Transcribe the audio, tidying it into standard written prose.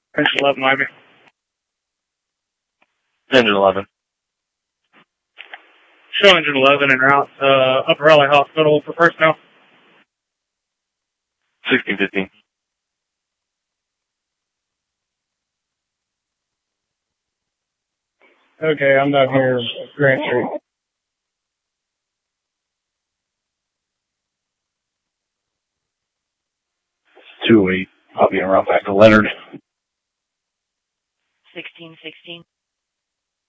Engine 11, Ivy. Engine 11. Show Engine 11 en route, Upper Valley Hospital for personnel. 1615. Okay, I'm down here, Grant Street. 2-8. I'll be en route back to Leonard. 1616.